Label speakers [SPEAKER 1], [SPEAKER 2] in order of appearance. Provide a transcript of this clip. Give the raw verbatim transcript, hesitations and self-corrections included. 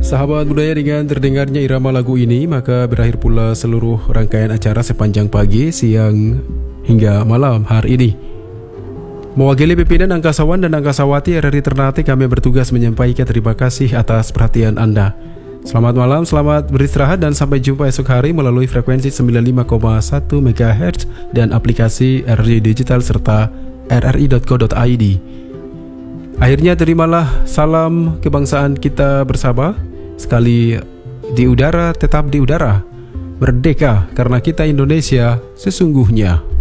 [SPEAKER 1] Sahabat budaya, dengan terdengarnya irama lagu ini, maka berakhir pula seluruh rangkaian acara sepanjang pagi, siang, hingga malam hari ini. Mewakili pimpinan angkasawan dan angkasawati R R I Ternate, kami bertugas menyampaikan terima kasih atas perhatian Anda. Selamat malam, selamat beristirahat, dan sampai jumpa esok hari melalui frekuensi sembilan puluh lima koma satu megahertz dan aplikasi R R I Digital serta r r i dot co dot i d. Akhirnya terimalah salam kebangsaan kita bersama. Sekali di udara, tetap di udara. Merdeka karena kita Indonesia sesungguhnya.